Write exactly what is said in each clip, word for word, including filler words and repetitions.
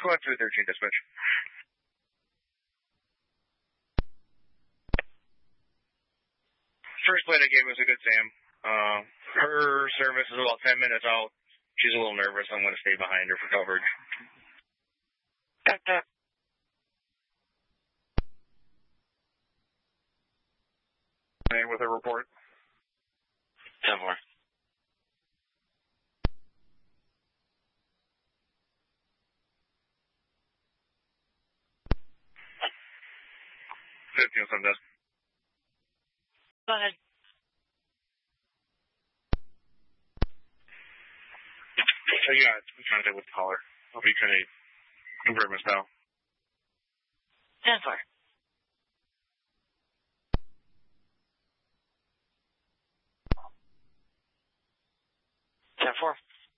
Squad two thirteen dispatch. First plate I gave was a good Sam. Uh, her service is about ten minutes out. She's a little nervous. I'm going to stay behind her for coverage. Tap, tap. Name with a report. ten four. fifteen some desk. Go ahead. So yeah, it's contact with the caller. I'll be trying to confirm this now. ten four. ten four.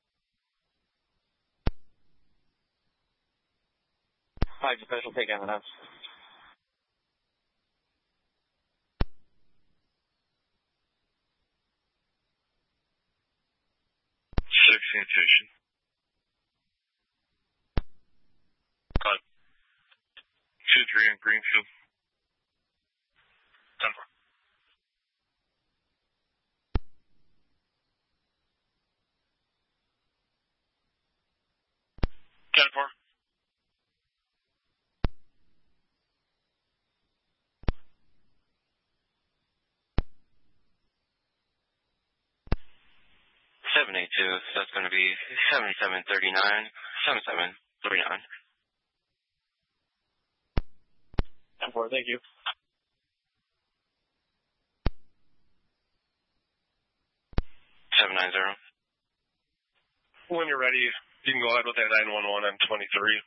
Hi, special take on us. sixteen station. Uh, two three in Greenfield. ten four. ten four. seven eight two, so that's going to be seventy-seven thirty-nine, seventy-seven thirty-nine. ten four, thank you. seven nine zero. When you're ready, you can go ahead with that nine one one M twenty-three.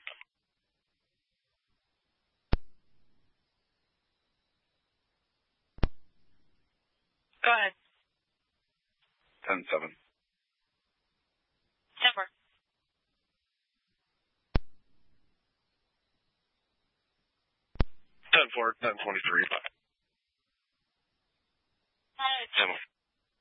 Go ahead. ten seven. ten four. ten four, ten twenty-three. ten. ten